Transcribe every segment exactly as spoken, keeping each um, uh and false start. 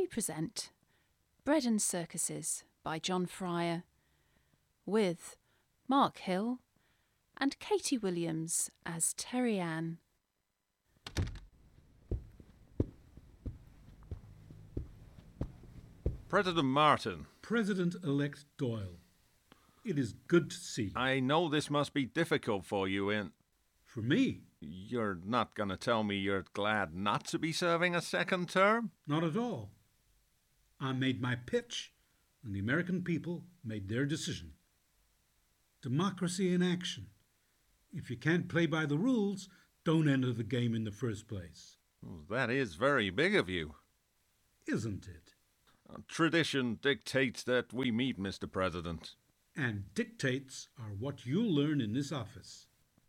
we present Bread and Circuses by John Fryer, with Mark Hill and Katie Williams as Terry Ann. President Martin. President-elect Doyle. It is good to see you. I know this must be difficult for you, and... For me? You're not going to tell me you're glad not to be serving a second term? Not at all. I made my pitch, and the American people made their decision. Democracy in action. If you can't play by the rules, don't enter the game in the first place. Well, that is very big of you. Isn't it? Tradition dictates that we meet, Mister President. And dictates are what you'll learn in this office.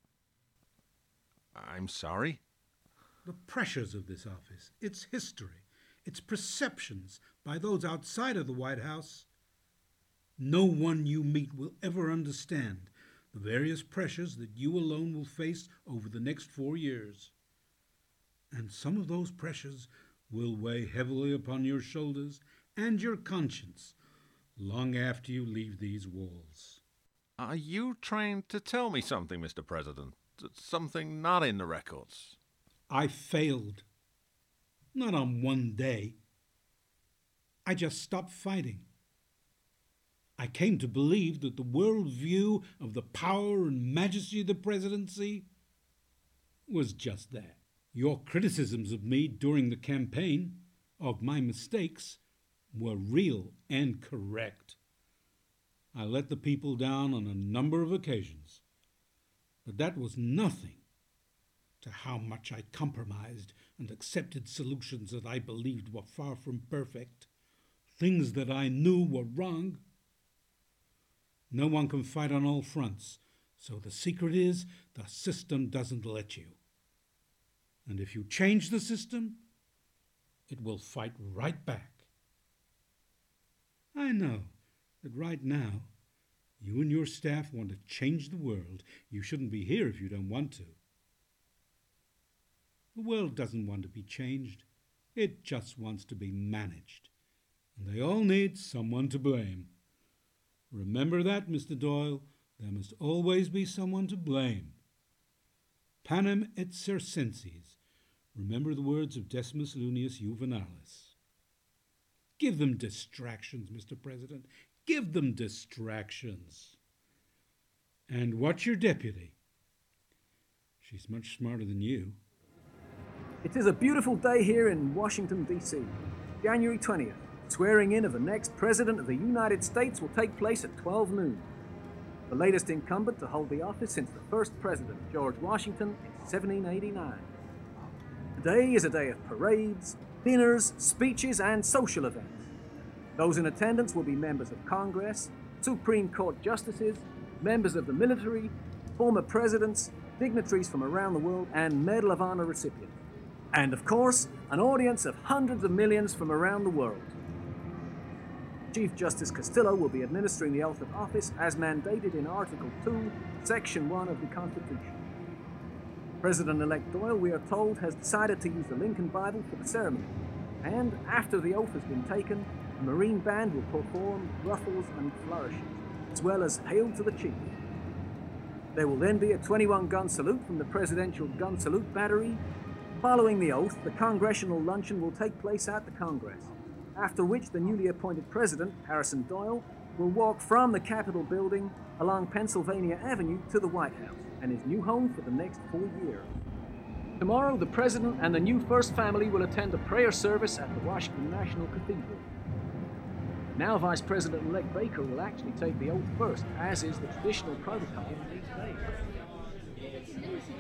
I'm sorry? The pressures of this office, its history, its perceptions by those outside of the White House. No one you meet will ever understand the various pressures that you alone will face over the next four years. And some of those pressures will weigh heavily upon your shoulders and your conscience long after you leave these walls. Are you trying to tell me something, Mister President? Something not in the records? I failed. Not on one day. I just stopped fighting. I came to believe that the world view of the power and majesty of the presidency was just that. Your criticisms of me during the campaign, of my mistakes, were real and correct. I let the people down on a number of occasions, but that was nothing to how much I compromised and accepted solutions that I believed were far from perfect, things that I knew were wrong. No one can fight on all fronts, so the secret is the system doesn't let you. And if you change the system, it will fight right back. I know that right now, you and your staff want to change the world. You shouldn't be here if you don't want to. The world doesn't want to be changed. It just wants to be managed. And they all need someone to blame. Remember that, Mister Doyle. There must always be someone to blame. Panem et circenses. Remember the words of Decimus Lunius Juvenalis. Give them distractions, Mister President. Give them distractions. And what's your deputy? She's much smarter than you. It is a beautiful day here in Washington, D C January twentieth. Swearing in of the next President of the United States will take place at twelve noon. The latest incumbent to hold the office since the first President, George Washington, in seventeen eighty-nine. Today is a day of parades, dinners, speeches, and social events. Those in attendance will be members of Congress, Supreme Court justices, members of the military, former presidents, dignitaries from around the world, and Medal of Honor recipients. And of course, an audience of hundreds of millions from around the world. Chief Justice Castillo will be administering the oath of office as mandated in Article two, Section one of the Constitution. President-elect Doyle, we are told, has decided to use the Lincoln Bible for the ceremony, and after the oath has been taken, the Marine Band will perform ruffles and flourishes, as well as Hail to the Chief. There will then be a twenty-one gun salute from the Presidential Gun Salute Battery. Following the oath, the Congressional Luncheon will take place at the Congress, after which the newly appointed President, Harrison Doyle, will walk from the Capitol building along Pennsylvania Avenue to the White House and his new home for the next four years. Tomorrow, the President and the new First Family will attend a prayer service at the Washington National Cathedral. Now Vice President-elect Baker will actually take the oath first, as is the traditional protocol these days.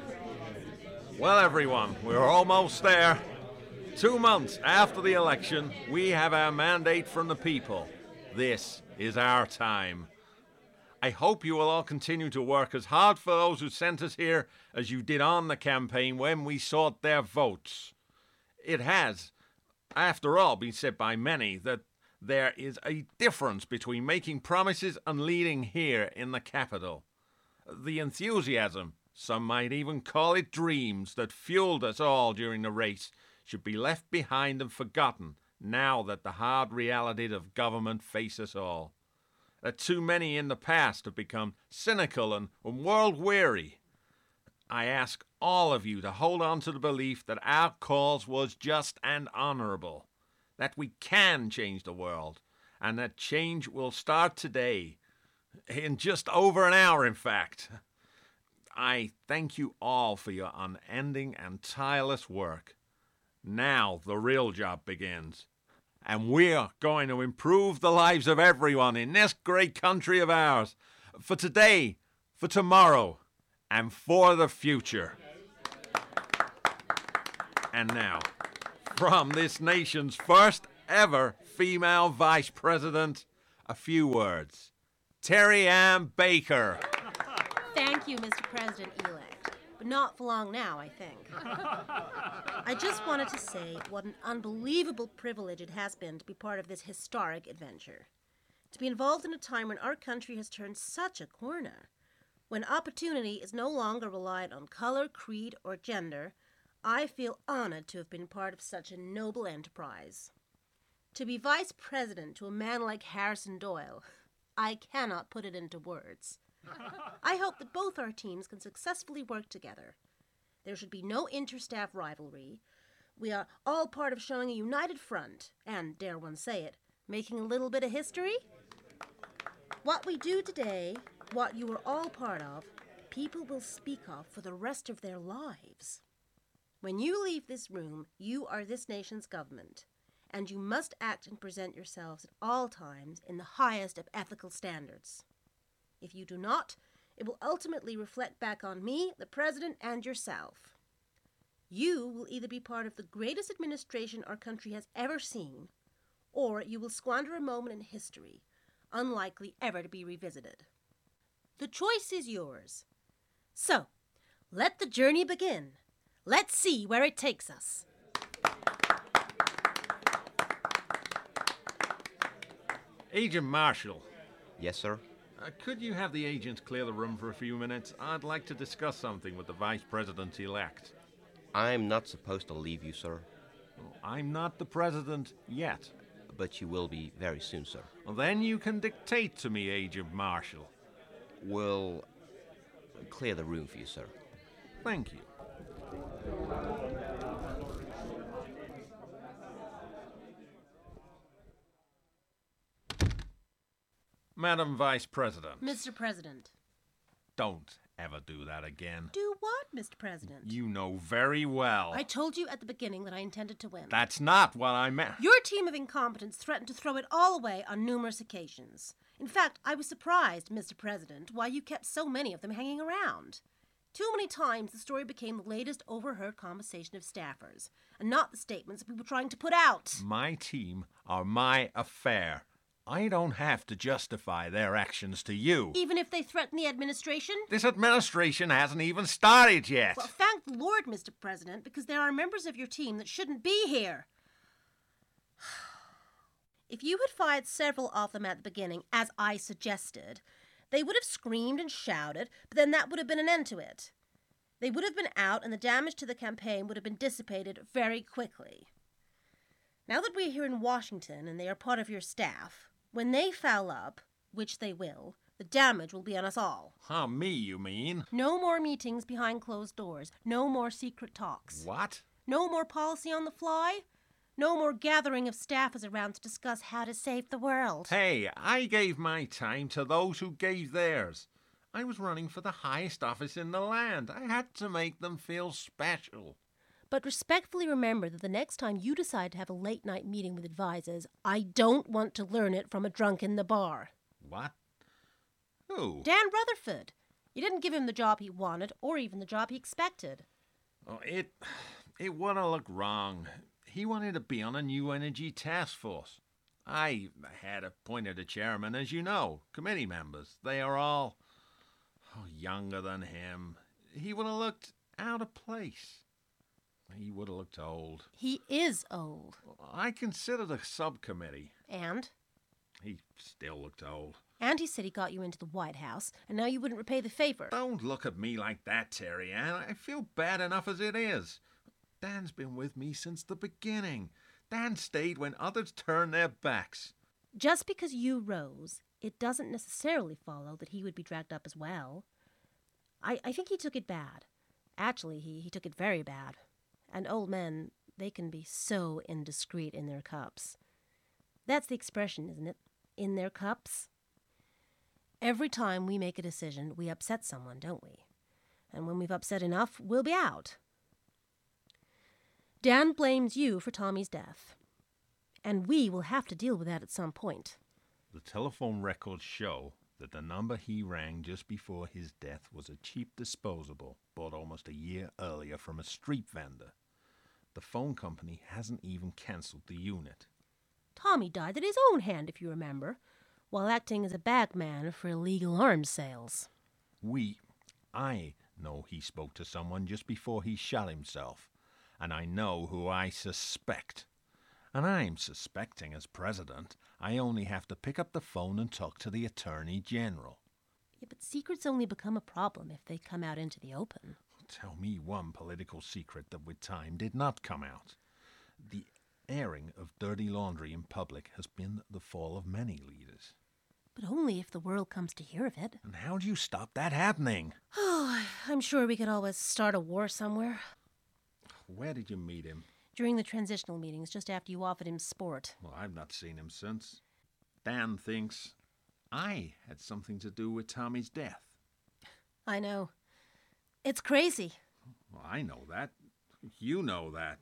Well, everyone, we're almost there. Two months after the election, we have our mandate from the people. This is our time. I hope you will all continue to work as hard for those who sent us here as you did on the campaign when we sought their votes. It has, after all, been said by many that there is a difference between making promises and leading here in the Capitol. The enthusiasm, some might even call it dreams, that fueled us all during the race should be left behind and forgotten now that the hard realities of government face us all. That too many in the past have become cynical and, and world-weary. I ask all of you to hold on to the belief that our cause was just and honourable, that we can change the world, and that change will start today, in just over an hour, in fact. I thank you all for your unending and tireless work. Now the real job begins, and we're going to improve the lives of everyone in this great country of ours, for today, for tomorrow, and for the future. And now, from this nation's first ever female vice president, a few words. Terry Ann Baker. Thank you, Mister President-elect. But not for long now, I think. I just wanted to say what an unbelievable privilege it has been to be part of this historic adventure. To be involved in a time when our country has turned such a corner. When opportunity is no longer reliant on color, creed, or gender, I feel honored to have been part of such a noble enterprise. To be vice president to a man like Harrison Doyle, I cannot put it into words. I hope that both our teams can successfully work together. There should be no inter-staff rivalry. We are all part of showing a united front, and, dare one say it, making a little bit of history. What we do today, what you are all part of, people will speak of for the rest of their lives. When you leave this room, you are this nation's government, and you must act and present yourselves at all times in the highest of ethical standards. If you do not, it will ultimately reflect back on me, the President, and yourself. You will either be part of the greatest administration our country has ever seen, or you will squander a moment in history, unlikely ever to be revisited. The choice is yours. So, let the journey begin. Let's see where it takes us. Agent Marshall. Yes, sir? Uh, could you have the agents clear the room for a few minutes? I'd like to discuss something with the Vice President-elect. I'm not supposed to leave you, sir. Well, I'm not the President yet. But you will be very soon, sir. Well, then you can dictate to me, Agent Marshall. We'll clear the room for you, sir. Thank you. Madam Vice President. Mister President. Don't ever do that again. Do what, Mister President? You know very well. I told you at the beginning that I intended to win. That's not what I meant. Your team of incompetents threatened to throw it all away on numerous occasions. In fact, I was surprised, Mister President, why you kept so many of them hanging around. Too many times the story became the latest overheard conversation of staffers, and not the statements we were trying to put out. My team are my affair. I don't have to justify their actions to you. Even if they threaten the administration? This administration hasn't even started yet. Well, thank the Lord, Mister President, because there are members of your team that shouldn't be here. If you had fired several of them at the beginning, as I suggested, they would have screamed and shouted, but then that would have been an end to it. They would have been out, and the damage to the campaign would have been dissipated very quickly. Now that we're here in Washington and they are part of your staff, when they foul up, which they will, the damage will be on us all. Huh, me, you mean? No more meetings behind closed doors. No more secret talks. What? No more policy on the fly. No more gathering of staffers around to discuss how to save the world. Hey, I gave my time to those who gave theirs. I was running for the highest office in the land. I had to make them feel special. But respectfully remember that the next time you decide to have a late-night meeting with advisors, I don't want to learn it from a drunk in the bar. What? Who? Dan Rutherford. You didn't give him the job he wanted, or even the job he expected. Oh, it, it would have looked wrong. He wanted to be on a new energy task force. I had appointed a chairman, as you know, committee members. They are all oh, younger than him. He would have looked out of place. He would have looked old. He is old. I considered a subcommittee. And? He still looked old. And he said he got you into the White House, and now you wouldn't repay the favor. Don't look at me like that, Terry Ann. I feel bad enough as it is. Dan's been with me since the beginning. Dan stayed when others turned their backs. Just because you rose, it doesn't necessarily follow that he would be dragged up as well. I, I think he took it bad. Actually, he, he took it very bad. And old men, they can be so indiscreet in their cups. That's the expression, isn't it? In their cups? Every time we make a decision, we upset someone, don't we? And when we've upset enough, we'll be out. Dan blames you for Tommy's death. And we will have to deal with that at some point. The telephone records show that the number he rang just before his death was a cheap disposable bought almost a year earlier from a street vendor. The phone company hasn't even cancelled the unit. Tommy died at his own hand, if you remember, while acting as a bagman for illegal arms sales. We, I know he spoke to someone just before he shot himself, and I know who I suspect. And I'm suspecting as president, I only have to pick up the phone and talk to the Attorney General. Yeah, but secrets only become a problem if they come out into the open. Tell me one political secret that with time did not come out. The airing of dirty laundry in public has been the fall of many leaders. But only if the world comes to hear of it. And how do you stop that happening? Oh, I'm sure we could always start a war somewhere. Where did you meet him? During the transitional meetings, just after you offered him sport. Well, I've not seen him since. Dan thinks I had something to do with Tommy's death. I know. It's crazy. Well, I know that. You know that.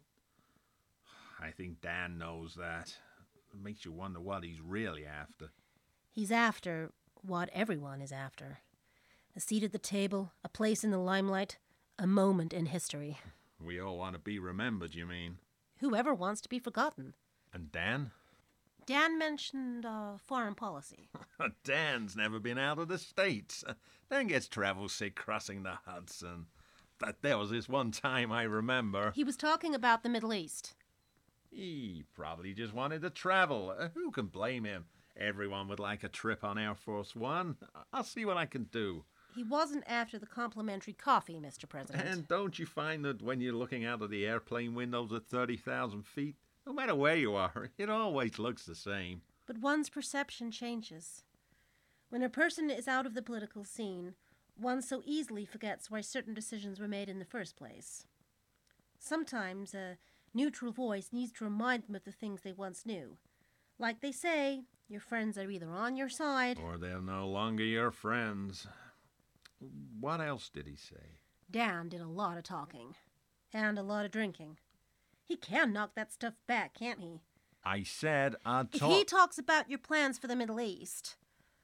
I think Dan knows that. It makes you wonder what he's really after. He's after what everyone is after. A seat at the table, a place in the limelight, a moment in history. We all want to be remembered, you mean? Whoever wants to be forgotten. And Dan? Dan mentioned uh, foreign policy. Dan's never been out of the States. Dan gets travel sick crossing the Hudson. But there was this one time I remember. He was talking about the Middle East. He probably just wanted to travel. Uh, who can blame him? Everyone would like a trip on Air Force One. I'll see what I can do. He wasn't after the complimentary coffee, Mister President. And don't you find that when you're looking out of the airplane windows at thirty thousand feet, no matter where you are, it always looks the same? But one's perception changes. When a person is out of the political scene, one so easily forgets why certain decisions were made in the first place. Sometimes a neutral voice needs to remind them of the things they once knew. Like they say, your friends are either on your side... or they're no longer your friends. What else did he say? Dan did a lot of talking. And a lot of drinking. He can knock that stuff back, can't he? I said I'd talk... If he talks about your plans for the Middle East...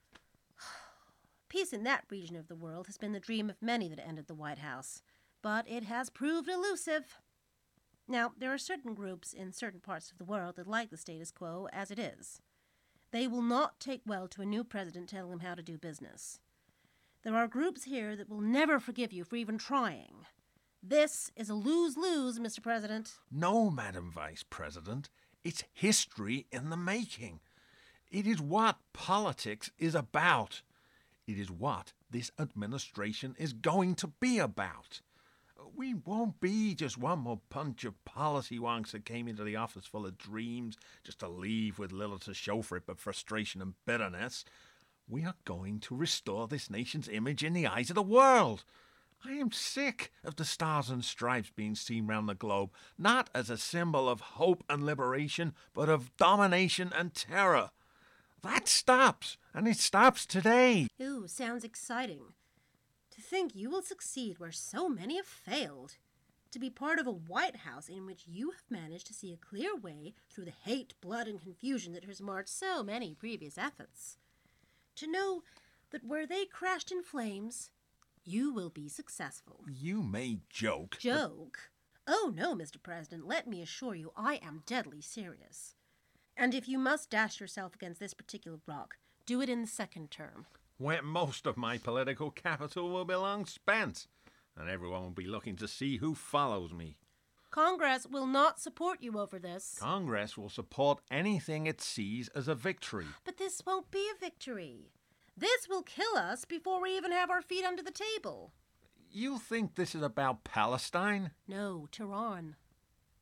Peace in that region of the world has been the dream of many that entered the White House. But it has proved elusive. Now, there are certain groups in certain parts of the world that like the status quo as it is. They will not take well to a new president telling them how to do business. There are groups here that will never forgive you for even trying. This is a lose-lose, Mister President. No, Madam Vice President. It's history in the making. It is what politics is about. It is what this administration is going to be about. We won't be just one more bunch of policy wonks that came into the office full of dreams just to leave with little to show for it but frustration and bitterness. We are going to restore this nation's image in the eyes of the world. I am sick of the stars and stripes being seen round the globe, not as a symbol of hope and liberation, but of domination and terror. That stops, and it stops today. Ooh, sounds exciting. To think you will succeed where so many have failed. To be part of a White House in which you have managed to see a clear way through the hate, blood, and confusion that has marred so many previous efforts. To know that where they crashed in flames, you will be successful. You may joke. Joke? Oh no, Mister President, let me assure you I am deadly serious. And if you must dash yourself against this particular rock, do it in the second term. Where most of my political capital will be long spent, and everyone will be looking to see who follows me. Congress will not support you over this. Congress will support anything it sees as a victory. But this won't be a victory. This will kill us before we even have our feet under the table. You think this is about Palestine? No, Tehran.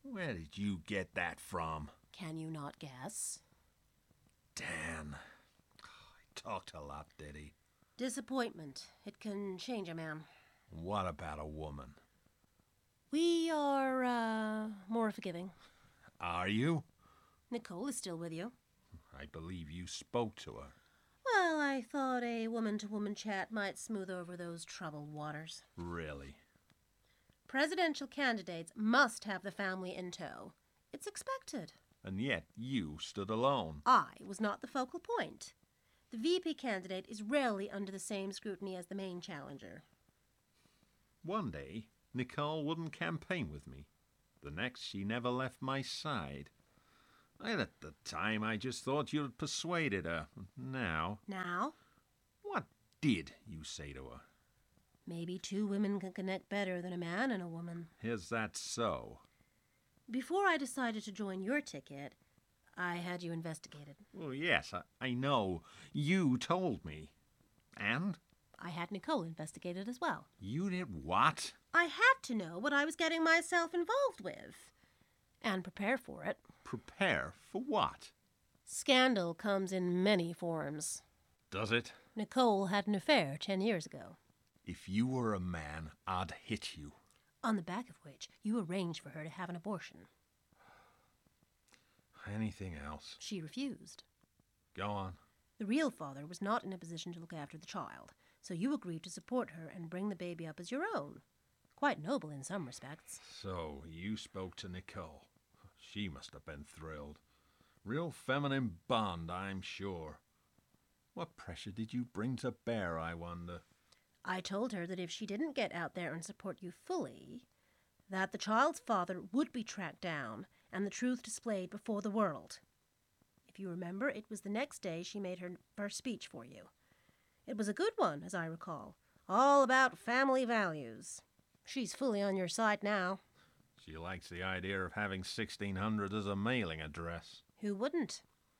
Where did you get that from? Can you not guess? Dan. He talked a lot, did he? Disappointment. It can change a man. What about a woman? We are, uh, more forgiving. Are you? Nicole is still with you. I believe you spoke to her. Well, I thought a woman-to-woman chat might smooth over those troubled waters. Really? Presidential candidates must have the family in tow. It's expected. And yet you stood alone. I was not the focal point. The V P candidate is rarely under the same scrutiny as the main challenger. One day, Nicole wouldn't campaign with me. The next, she never left my side. And at the time, I just thought you'd persuaded her. Now, Now, what did you say to her? maybe two women can connect better than a man and a woman. Is that so? Before I decided to join your ticket, I had you investigated. Well, yes, I, I know. You told me. And? I had Nicole investigated as well. You did what? I had to know what I was getting myself involved with. And prepare for it. Prepare for what? Scandal comes in many forms. Does it? Nicole had an affair ten years ago, If you were a man, I'd hit you. on the back of which you arranged for her to have an abortion. Anything else? She refused. Go on. The real father was not in a position to look after the child, so you agreed to support her and bring the baby up as your own. Quite noble in some respects. So, you spoke to Nicole. She must have been thrilled. Real feminine bond, I'm sure. What pressure did you bring to bear, I wonder? I told her that if she didn't get out there and support you fully, that the child's father would be tracked down and the truth displayed before the world. If you remember, it was the next day she made her first speech for you. It was a good one, as I recall, all about family values. She's fully on your side now. She likes the idea of having sixteen hundred as a mailing address. Who wouldn't?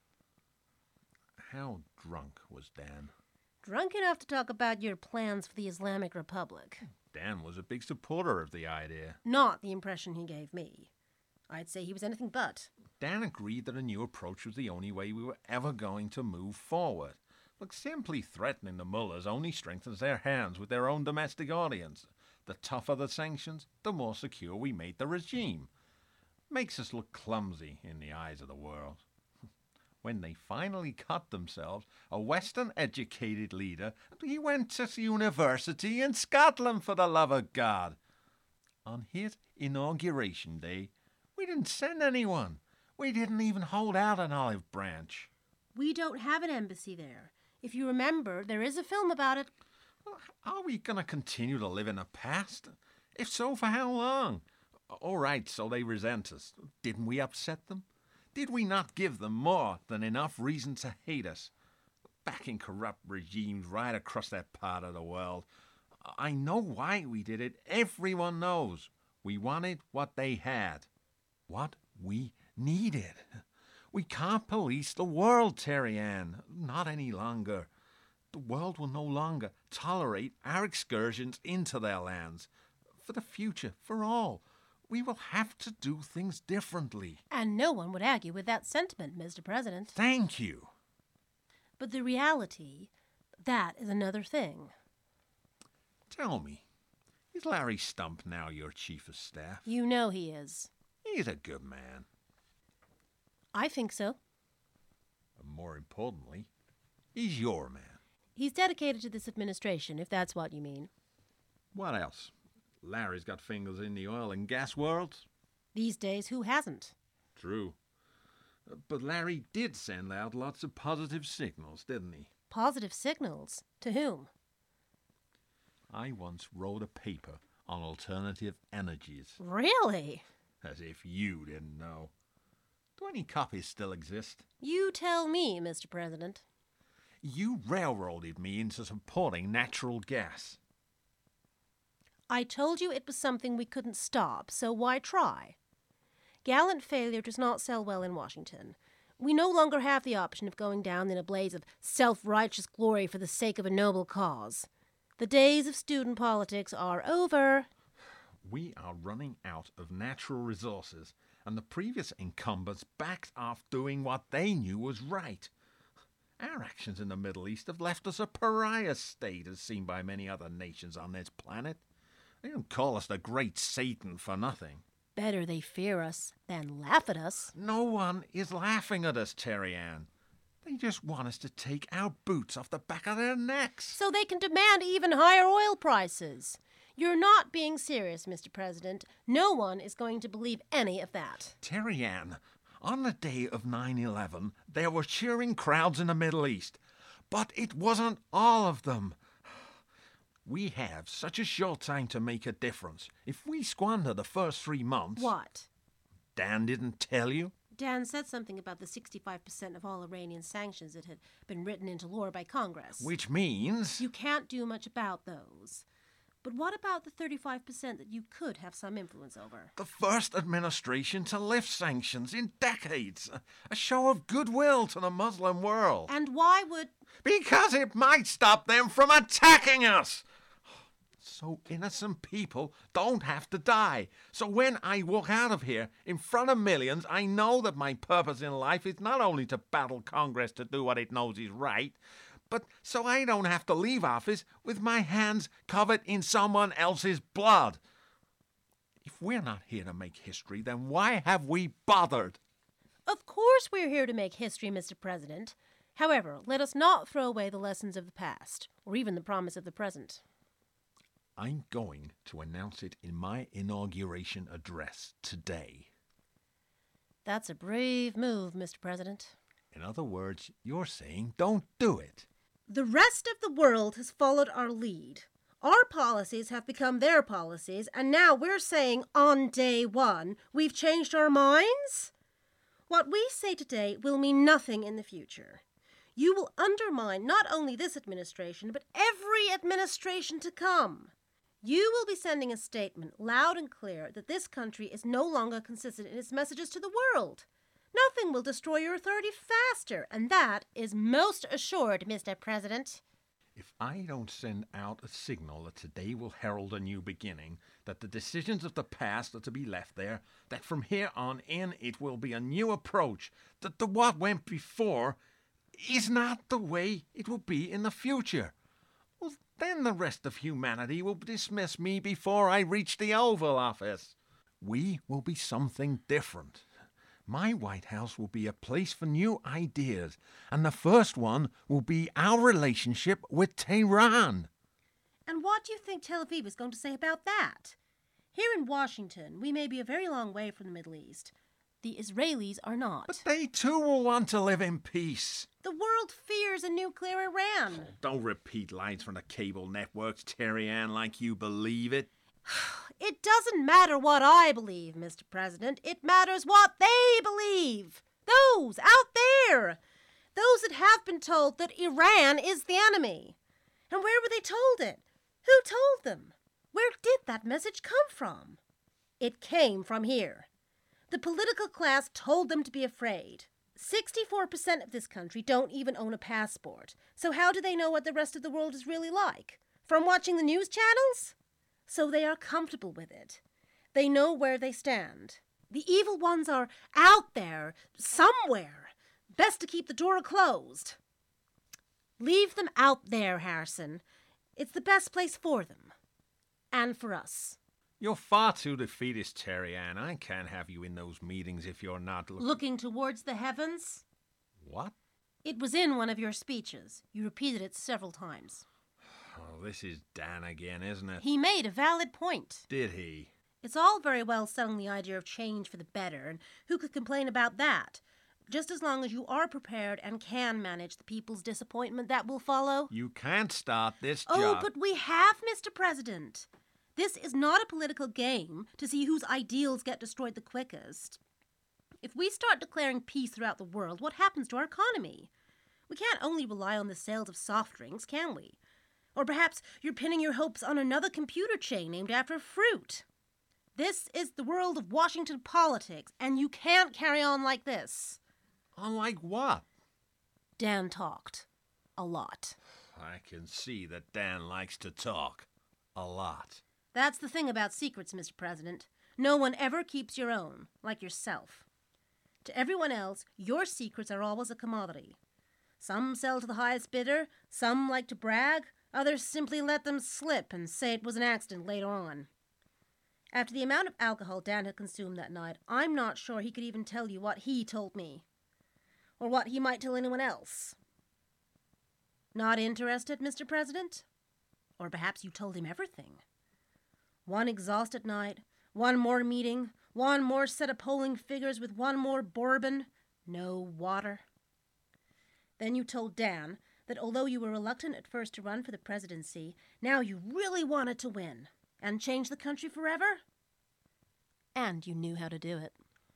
How drunk was Dan? Drunk enough to talk about your plans for the Islamic Republic. Dan was a big supporter of the idea. Not the impression he gave me. I'd say he was anything but. Dan agreed that a new approach was the only way we were ever going to move forward. Look, simply threatening the mullahs only strengthens their hands with their own domestic audience. The tougher the sanctions, the more secure we made the regime. Makes us look clumsy in the eyes of the world. When they finally cut themselves, a Western-educated leader, he went to university in Scotland, for the love of God. On his inauguration day, we didn't send anyone. We didn't even hold out an olive branch. We don't have an embassy there. If you remember, there is a film about it. Are we going to continue to live in the past? If so, for how long? All right, so they resent us. Didn't we upset them? Did we not give them more than enough reason to hate us? Backing corrupt regimes right across that part of the world. I know why we did it. Everyone knows. We wanted what they had. What we needed. We can't police the world, Terry Ann. Not any longer. The world will no longer tolerate our excursions into their lands. For the future, for all, we will have to do things differently. And no one would argue with that sentiment, Mister President. Thank you. But the reality, that is another thing. Tell me, is Larry Stump now your chief of staff? You know he is. He's a good man. I think so. And more importantly, he's your man. He's dedicated to this administration, if that's what you mean. What else? Larry's got fingers in the oil and gas worlds. These days, who hasn't? True. But Larry did send out lots of positive signals, didn't he? Positive signals? To whom? I once wrote a paper on alternative energies. Really? As if you didn't know. Do any copies still exist? You tell me, Mister President. You railroaded me into supporting natural gas. I told you it was something we couldn't stop, so why try? Gallant failure does not sell well in Washington. We no longer have the option of going down in a blaze of self-righteous glory for the sake of a noble cause. The days of student politics are over. We are running out of natural resources, and the previous incumbents backed off doing what they knew was right. Our actions in the Middle East have left us a pariah state as seen by many other nations on this planet. They don't call us the Great Satan for nothing. Better they fear us than laugh at us. No one is laughing at us, Terry Ann. They just want us to take our boots off the back of their necks. So they can demand even higher oil prices. You're not being serious, Mister President. No one is going to believe any of that. Terry Ann, on the day of nine eleven, there were cheering crowds in the Middle East. But it wasn't all of them. We have such a short time to make a difference. If we squander the first three months... What? Dan didn't tell you? Dan said something about the sixty-five percent of all Iranian sanctions that had been written into law by Congress. Which means... You can't do much about those. But what about the thirty-five percent that you could have some influence over? The first administration to lift sanctions in decades. A show of goodwill to the Muslim world. And why would... Because it might stop them from attacking us. So innocent people don't have to die. So when I walk out of here in front of millions, I know that my purpose in life is not only to battle Congress to do what it knows is right, but so I don't have to leave office with my hands covered in someone else's blood. If we're not here to make history, then why have we bothered? Of course we're here to make history, Mister President. However, let us not throw away the lessons of the past, or even the promise of the present. I'm going to announce it in my inauguration address today. That's a brave move, Mister President. In other words, you're saying don't do it. The rest of the world has followed our lead. Our policies have become their policies, and now we're saying on day one, we've changed our minds? What we say today will mean nothing in the future. You will undermine not only this administration, but every administration to come. You will be sending a statement loud and clear that this country is no longer consistent in its messages to the world. Nothing will destroy your authority faster, and that is most assured, Mister President. If I don't send out a signal that today will herald a new beginning, that the decisions of the past are to be left there, that from here on in it will be a new approach, that the what went before is not the way it will be in the future, well, then the rest of humanity will dismiss me before I reach the Oval Office. We will be something different. My White House will be a place for new ideas, and the first one will be our relationship with Tehran. And what do you think Tel Aviv is going to say about that? Here in Washington, we may be a very long way from the Middle East. The Israelis are not. But they too will want to live in peace. The world fears a nuclear Iran. Don't repeat lines from the cable networks, Terry Ann, like you believe it. It doesn't matter what I believe, Mister President. It matters what they believe. Those out there. Those that have been told that Iran is the enemy. And where were they told it? Who told them? Where did that message come from? It came from here. The political class told them to be afraid. sixty-four percent of this country don't even own a passport. So how do they know what the rest of the world is really like? From watching the news channels? So they are comfortable with it. They know where they stand. The evil ones are out there, somewhere. Best to keep the door closed. Leave them out there, Harrison. It's the best place for them. And for us. You're far too defeatist, Terry Ann. I can't have you in those meetings if you're not look- Looking towards the heavens? What? It was in one of your speeches. You repeated it several times. Oh, this is Dan again, isn't it? He made a valid point. Did he? It's all very well selling the idea of change for the better, and who could complain about that? Just as long as you are prepared and can manage the people's disappointment that will follow. You can't start this Oh, job. but we have, Mister President. This is not a political game to see whose ideals get destroyed the quickest. If we start declaring peace throughout the world, what happens to our economy? We can't only rely on the sales of soft drinks, can we? Or perhaps you're pinning your hopes on another computer chain named after fruit. This is the world of Washington politics, and you can't carry on like this. Unlike what? Dan talked. A lot. I can see that Dan likes to talk. A lot. That's the thing about secrets, Mister President. No one ever keeps your own, like yourself. To everyone else, your secrets are always a commodity. Some sell to the highest bidder, some like to brag, others simply let them slip and say it was an accident later on. After the amount of alcohol Dan had consumed that night, I'm not sure he could even tell you what he told me, or what he might tell anyone else. Not interested, Mister President? Or perhaps you told him everything. One exhausted night, one more meeting, one more set of polling figures with one more bourbon, no water. Then you told Dan that although you were reluctant at first to run for the presidency, now you really wanted to win and change the country forever? And you knew how to do it.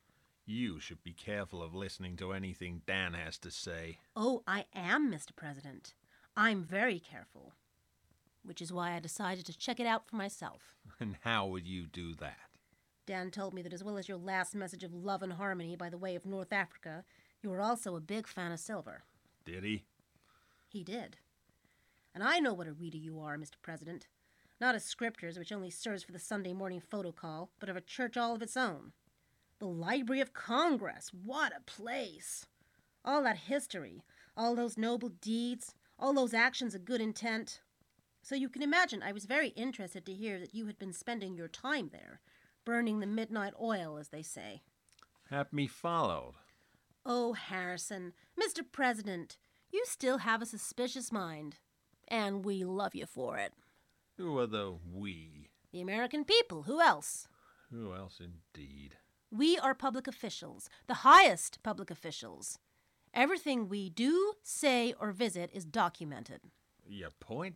You should be careful of listening to anything Dan has to say. Oh, I am, Mister President. I'm very careful. Which is why I decided to check it out for myself. And how would you do that? Dan told me that as well as your last message of love and harmony by the way of North Africa, you were also a big fan of silver. Did he? He did. And I know what a reader you are, Mister President. Not a scriptures, which only serves for the Sunday morning photo call, but of a church all of its own. The Library of Congress, what a place! All that history, all those noble deeds, all those actions of good intent. So you can imagine I was very interested to hear that you had been spending your time there, burning the midnight oil, as they say. Have me followed. Oh, Harrison, Mister President, you still have a suspicious mind. And we love you for it. Who are the we? The American people. Who else? Who else indeed? We are public officials, the highest public officials. Everything we do, say, or visit is documented. Your point?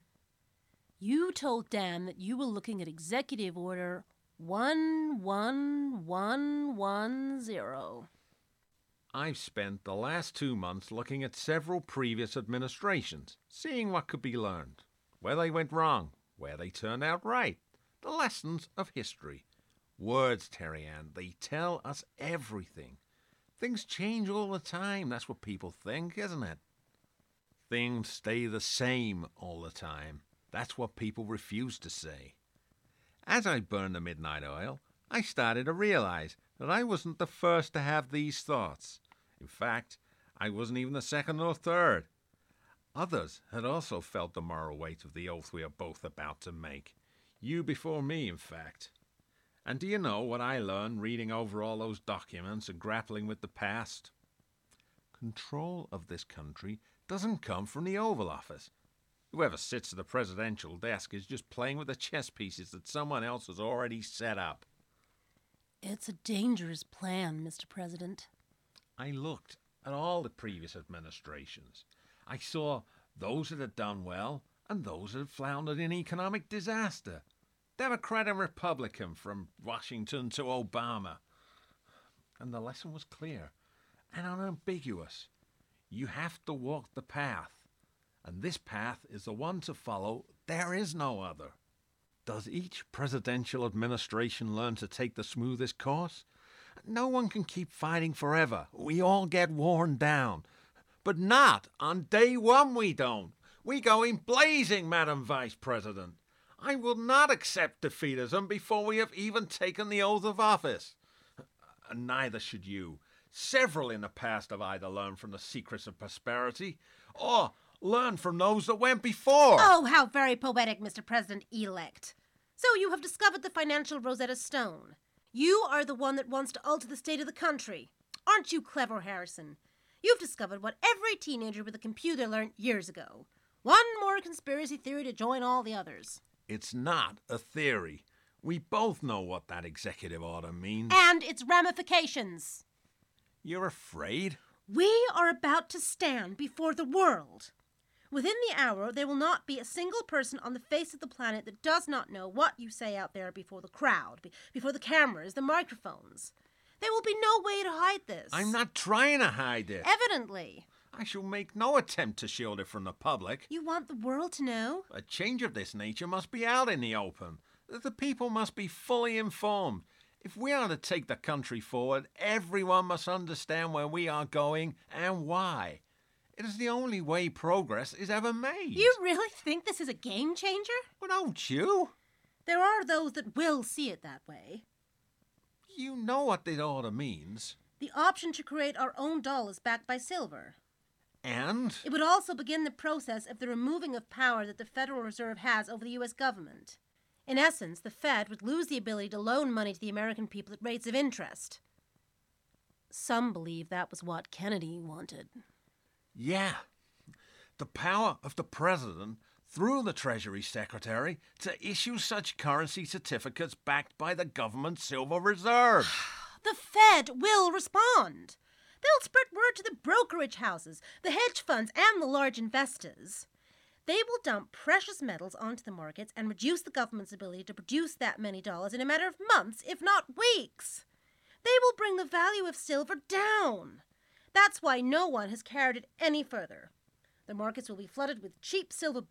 You told Dan that you were looking at Executive Order one one one one zero. I've spent the last two months looking at several previous administrations, seeing what could be learned, where they went wrong, where they turned out right, the lessons of history. Words, Terry Ann, they tell us everything. Things change all the time, that's what people think, isn't it? Things stay the same all the time. That's what people refuse to say. As I burned the midnight oil, I started to realize that I wasn't the first to have these thoughts. In fact, I wasn't even the second or third. Others had also felt the moral weight of the oath we are both about to make. You before me, in fact. And do you know what I learned reading over all those documents and grappling with the past? Control of this country doesn't come from the Oval Office. Whoever sits at the presidential desk is just playing with the chess pieces that someone else has already set up. It's a dangerous plan, Mister President. I looked at all the previous administrations. I saw those that had done well and those that had floundered in economic disaster. Democrat and Republican, from Washington to Obama. And the lesson was clear and unambiguous. You have to walk the path. And this path is the one to follow. There is no other. Does each presidential administration learn to take the smoothest course? No one can keep fighting forever. We all get worn down. But not on day one we don't. We go in blazing, Madam Vice President. I will not accept defeatism before we have even taken the oath of office. And neither should you. Several in the past have either learned from the secrets of prosperity or learned from those that went before. Oh, how very poetic, Mister President-elect. So you have discovered the financial Rosetta Stone. You are the one that wants to alter the state of the country. Aren't you clever, Harrison? You've discovered what every teenager with a computer learned years ago. One more conspiracy theory to join all the others. It's not a theory. We both know what that executive order means. And its ramifications. You're afraid? We are about to stand before the world. Within the hour, there will not be a single person on the face of the planet that does not know what you say out there before the crowd, be- before the cameras, the microphones. There will be no way to hide this. I'm not trying to hide it. Evidently. I shall make no attempt to shield it from the public. You want the world to know? A change of this nature must be out in the open. The people must be fully informed. If we are to take the country forward, everyone must understand where we are going and why. It is the only way progress is ever made. You really think this is a game changer? Well, don't you? There are those that will see it that way. You know what that order means. The option to create our own dollars backed by silver. And? It would also begin the process of the removing of power that the Federal Reserve has over the U S government. In essence, the Fed would lose the ability to loan money to the American people at rates of interest. Some believe that was what Kennedy wanted. Yeah. The power of the President, through the Treasury Secretary, to issue such currency certificates backed by the government silver reserve. The Fed will respond. They'll spread word to the brokerage houses, the hedge funds, and the large investors. They will dump precious metals onto the markets and reduce the government's ability to produce that many dollars in a matter of months, if not weeks. They will bring the value of silver down. That's why no one has carried it any further. The markets will be flooded with cheap silver